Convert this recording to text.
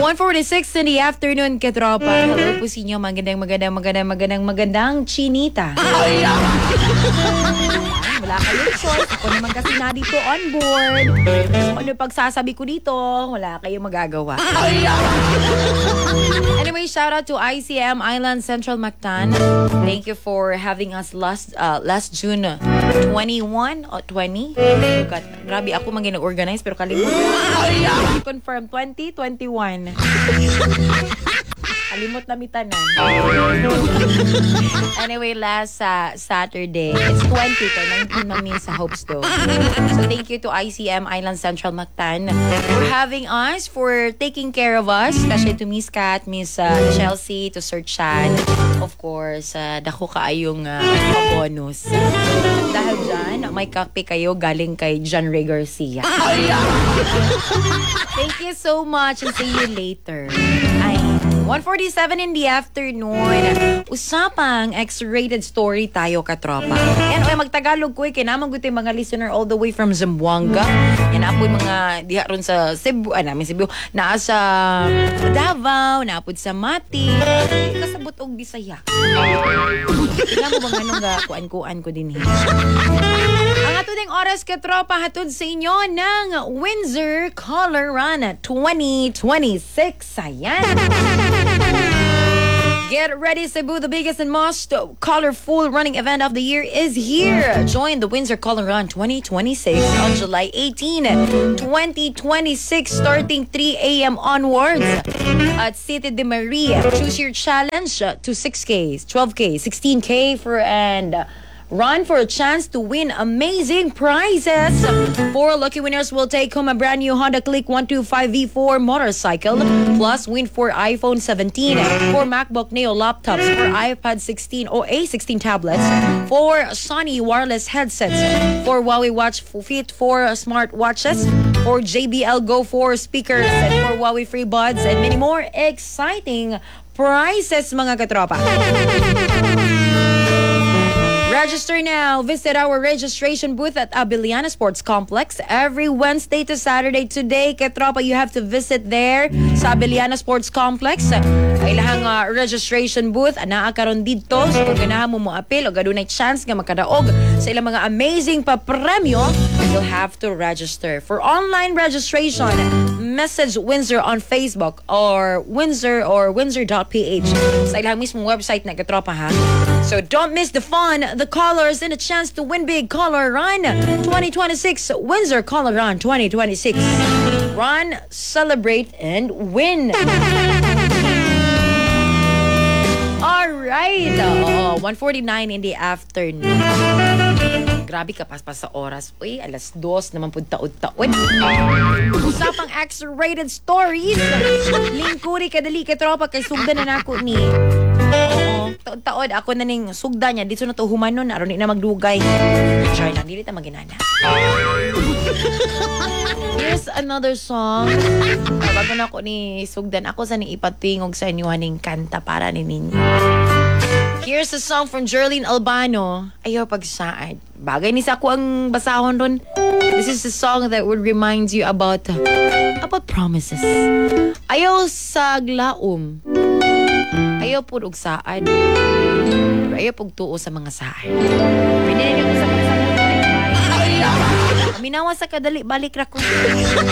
1:46 in the afternoon, katropa. Hello po sa inyo. Magandang chinita. Wala kayong choice. Ako naman kasi na dito on board. So, ano pagsasabi ko dito, wala kayong magagawa. Anyway, shout out to ICM Island Central Mactan. Thank you for having us last June 21 or 20. Grabe, ako man gina-organize pero kalimutan. Confirm 2021. Kalimot na mitanan. Anyway, last Saturday, it's 20 to 19 mami sa Hopes do. So thank you to ICM Island Central Mactan for having us, for taking care of us, especially to Miss Kat, Miss Chelsea, to Sir Chad. Of course, dako kaayong bonus. Dahil dyan, may kape kayo galing kay John Ray Garcia. Thank you so much and see you later. 1:47 in the afternoon. Usapang X-rated story tayo, katropa. Yan, magtagalog ko kinamang gutin mga listener all the way from Zamboanga. Yan, apoy mga diha ron sa Cebu, namin Cebu, naa sa Davao, naapod sa Mati, kasabot og Bisaya. Tingnan mo bang anong kuan-kuan ko din. Ang ato ding oras, katropa, hatod sa inyo ng Windsor Color Run 2026. Ayan. Get ready, Cebu. The biggest and most colorful running event of the year is here. Join the Windsor Color Run 2026 on July 18, 2026, starting 3 a.m. onwards at City de Maria. Choose your challenge to 6K, 12K, 16K and run for a chance to win amazing prizes. 4 lucky winners will take home a brand new Honda Click 125 V4 motorcycle, plus win 4 iPhone 17, 4 MacBook Neo laptops, 4 iPad 16 or A16 tablets, 4 Sony wireless headsets, 4 Huawei Watch Fit 4 smart watches, 4 JBL Go 4 speakers, and 4 Huawei Free Buds, and many more exciting prizes, mga katropa. Register now. Visit our registration booth at Abiliana Sports Complex every Wednesday to Saturday. Today, katropa, you have to visit there sa Abiliana Sports Complex. Ay lahang registration booth. Anaa karon dito. So kung ganahan mo apil o gadunay chance nga makadaog sa ilang mga amazing papremyo, you'll have to register. For online registration, message Windsor on Facebook or windsor.ph sa ilang mismong website na, katropa, ha. So don't miss the fun, the colors, and a chance to win big. Color Run 2026. Windsor Color Run 2026. Run, celebrate, and win. Alright. 1:49 in the afternoon. Grabe ka paspas sa oras. Uy, 2:00 naman po taod-taod. Usapang X-rated stories. Lingkuri kadali, katropa, kay sugdan na nako ni. Taod ako na ning sugda niya dito na to humanon aron na magdugay. Try lang dili ta maginana. Here's another song. Bago na ako ni sugdan, ako sa ni ipatingog sa inyo haning kanta para ni ninyo. Here's a song from Jerlyn Albano. Ayaw pagsaad. Bagay ni sa ako ang basahon ron. This is a song that would remind you about promises. Ayaw sa glaom. Ayaw po og saan. Ayaw po tuo sa mga saan. Pinili ko sa mga saan. Minawa sa kadali, balik ra ko.